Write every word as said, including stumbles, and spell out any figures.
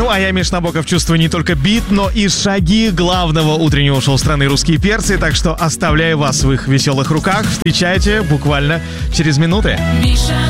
Ну, а я, Миш Набоков, чувствую не только бит, но и шаги главного утреннего шоу страны «Русские перцы», так что оставляю вас в их веселых руках. Встречайте буквально через минуты. Миша